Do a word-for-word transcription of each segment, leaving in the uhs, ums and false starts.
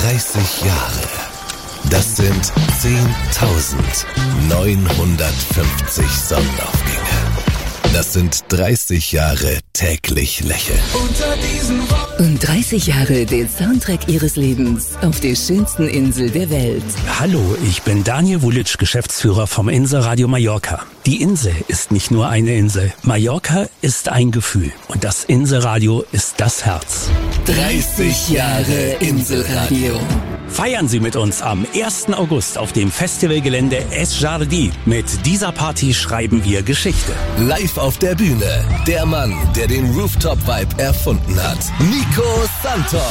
dreißig Jahre. Das sind zehntausendneunhundertfünfzig Sonnenaufgänge. Das sind dreißig Jahre täglich lächeln. Und dreißig Jahre den Soundtrack Ihres Lebens auf der schönsten Insel der Welt. Hallo, ich bin Daniel Vulic, Geschäftsführer vom Inselradio Mallorca. Die Insel ist nicht nur eine Insel. Mallorca ist ein Gefühl. Und das Inselradio ist das Herz. dreißig Jahre Inselradio. Feiern Sie mit uns am ersten August auf dem Festivalgelände Es Jardí. Mit dieser Party schreiben wir Geschichte. Live auf der Bühne, der Mann, der den Rooftop-Vibe erfunden hat. Nico Santos.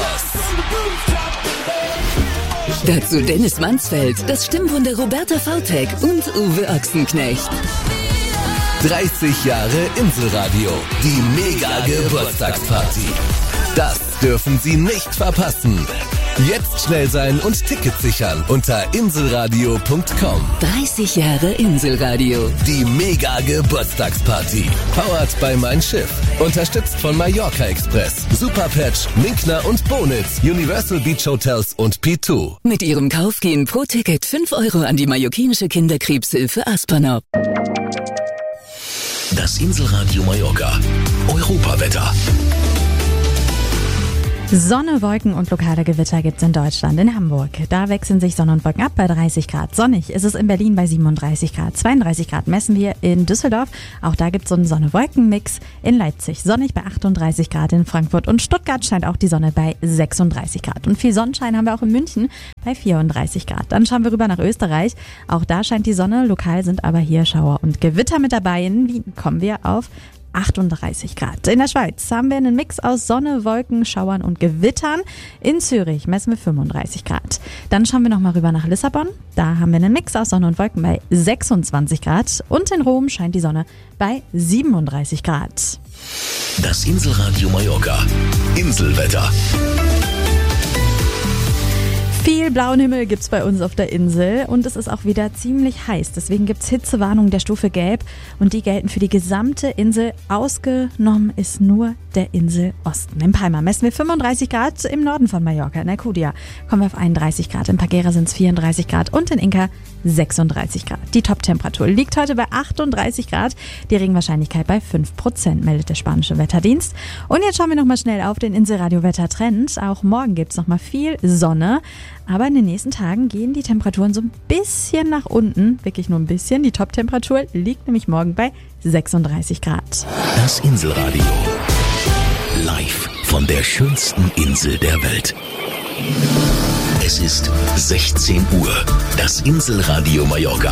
Dazu Dennis Mansfeld, das Stimmwunder Roberta Vautek und Uwe Ochsenknecht. dreißig Jahre Inselradio. Die Mega-Geburtstagsparty. Das dürfen Sie nicht verpassen. Jetzt schnell sein und Tickets sichern unter inselradio punkt com. dreißig Jahre Inselradio. Die Mega-Geburtstagsparty. Powered by Mein Schiff. Unterstützt von Mallorca Express, Superpatch, Minkner und Bonitz, Universal Beach Hotels und P zwei. Mit Ihrem Kauf gehen pro Ticket fünf Euro an die mallorquinische Kinderkrebshilfe Aspernop. Das Inselradio Mallorca. Europawetter. Sonne, Wolken und lokale Gewitter gibt's in Deutschland, in Hamburg. Da wechseln sich Sonne und Wolken ab bei dreißig Grad. Sonnig ist es in Berlin bei siebenunddreißig Grad. zweiunddreißig Grad messen wir in Düsseldorf. Auch da gibt's so einen Sonne-Wolken-Mix. In Leipzig sonnig bei achtunddreißig Grad. In Frankfurt und Stuttgart scheint auch die Sonne bei sechsunddreißig Grad. Und viel Sonnenschein haben wir auch in München bei vierunddreißig Grad. Dann schauen wir rüber nach Österreich. Auch da scheint die Sonne. Lokal sind aber hier Schauer und Gewitter mit dabei. In Wien kommen wir auf achtunddreißig Grad. In der Schweiz haben wir einen Mix aus Sonne, Wolken, Schauern und Gewittern. In Zürich messen wir fünfunddreißig Grad. Dann schauen wir nochmal rüber nach Lissabon. Da haben wir einen Mix aus Sonne und Wolken bei sechsundzwanzig Grad. Und in Rom scheint die Sonne bei siebenunddreißig Grad. Das Inselradio Mallorca. Inselwetter. Viel blauen Himmel gibt's bei uns auf der Insel und es ist auch wieder ziemlich heiß. Deswegen gibt's Hitzewarnungen der Stufe Gelb und die gelten für die gesamte Insel. Ausgenommen ist nur der Insel Osten. In Palma messen wir fünfunddreißig Grad, im Norden von Mallorca, in Alcudia kommen wir auf einunddreißig Grad, in Paguera sind's vierunddreißig Grad und in Inca sechsunddreißig Grad. Die Top-Temperatur liegt heute bei achtunddreißig Grad, die Regenwahrscheinlichkeit bei fünf Prozent, meldet der spanische Wetterdienst. Und jetzt schauen wir nochmal schnell auf den Inselradio-Wettertrend. Auch morgen gibt's nochmal viel Sonne. Aber in den nächsten Tagen gehen die Temperaturen so ein bisschen nach unten. Wirklich nur ein bisschen. Die Top-Temperatur liegt nämlich morgen bei sechsunddreißig Grad. Das Inselradio. Live von der schönsten Insel der Welt. Es ist sechzehn Uhr. Das Inselradio Mallorca.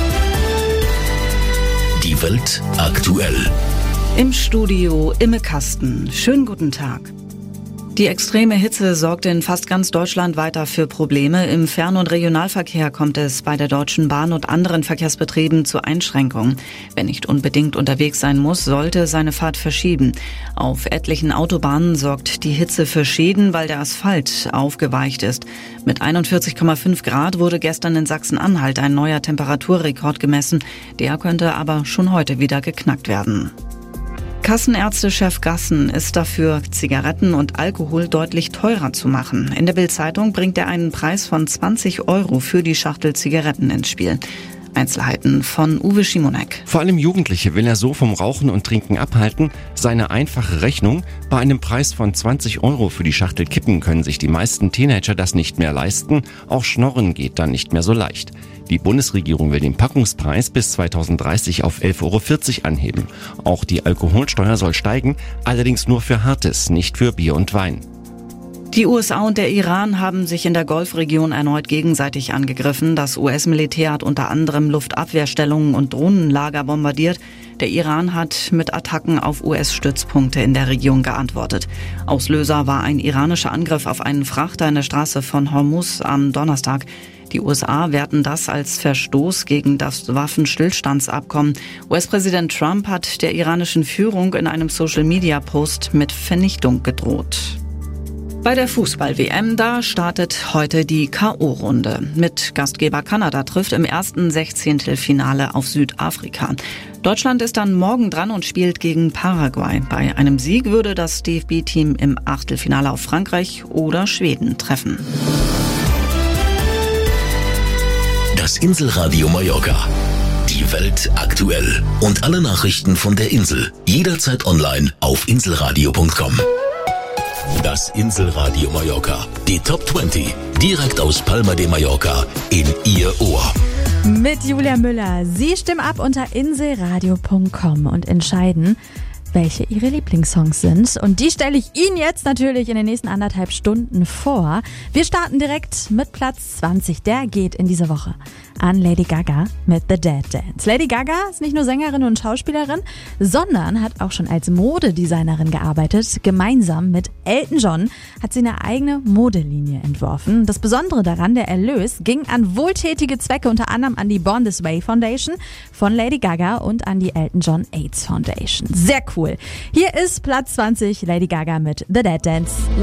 Die Welt aktuell. Im Studio Imme Kasten. Schönen guten Tag. Die extreme Hitze sorgt in fast ganz Deutschland weiter für Probleme. Im Fern- und Regionalverkehr kommt es bei der Deutschen Bahn und anderen Verkehrsbetrieben zu Einschränkungen. Wer nicht unbedingt unterwegs sein muss, sollte seine Fahrt verschieben. Auf etlichen Autobahnen sorgt die Hitze für Schäden, weil der Asphalt aufgeweicht ist. Mit einundvierzig Komma fünf Grad wurde gestern in Sachsen-Anhalt ein neuer Temperaturrekord gemessen. Der könnte aber schon heute wieder geknackt werden. Kassenärztechef Gassen ist dafür, Zigaretten und Alkohol deutlich teurer zu machen. In der Bild-Zeitung bringt er einen Preis von zwanzig Euro für die Schachtel Zigaretten ins Spiel. Einzelheiten von Uwe Schimonek. Vor allem Jugendliche will er so vom Rauchen und Trinken abhalten. Seine einfache Rechnung: Bei einem Preis von zwanzig Euro für die Schachtel Kippen können sich die meisten Teenager das nicht mehr leisten. Auch Schnorren geht dann nicht mehr so leicht. Die Bundesregierung will den Packungspreis bis zweitausenddreißig auf elf Euro vierzig anheben. Auch die Alkoholsteuer soll steigen, allerdings nur für Hartes, nicht für Bier und Wein. Die U S A und der Iran haben sich in der Golfregion erneut gegenseitig angegriffen. Das U S-Militär hat unter anderem Luftabwehrstellungen und Drohnenlager bombardiert. Der Iran hat mit Attacken auf U S-Stützpunkte in der Region geantwortet. Auslöser war ein iranischer Angriff auf einen Frachter in der Straße von Hormuz am Donnerstag. Die U S A werten das als Verstoß gegen das Waffenstillstandsabkommen. U S-Präsident Trump hat der iranischen Führung in einem Social-Media-Post mit Vernichtung gedroht. Bei der Fußball-W M, da startet heute die K O-Runde. Mit Gastgeber Kanada trifft im ersten Sechzehntelfinale auf Südafrika. Deutschland ist dann morgen dran und spielt gegen Paraguay. Bei einem Sieg würde das D F B-Team im Achtelfinale auf Frankreich oder Schweden treffen. Das Inselradio Mallorca. Die Welt aktuell. Und alle Nachrichten von der Insel. Jederzeit online auf inselradio punkt com. Das Inselradio Mallorca. Die Top zwanzig. Direkt aus Palma de Mallorca in Ihr Ohr. Mit Julia Müller. Sie stimmen ab unter inselradio punkt com und entscheiden, welche ihre Lieblingssongs sind. Und die stelle ich Ihnen jetzt natürlich in den nächsten anderthalb Stunden vor. Wir starten direkt mit Platz zwanzig. Der geht in dieser Woche an Lady Gaga mit The Dead Dance. Lady Gaga ist nicht nur Sängerin und Schauspielerin, sondern hat auch schon als Modedesignerin gearbeitet. Gemeinsam mit Elton John hat sie eine eigene Modelinie entworfen. Das Besondere daran, der Erlös ging an wohltätige Zwecke, unter anderem an die Born This Way Foundation von Lady Gaga und an die Elton John AIDS Foundation. Sehr cool. Hier ist Platz zwanzig, Lady Gaga mit The Dead Dance.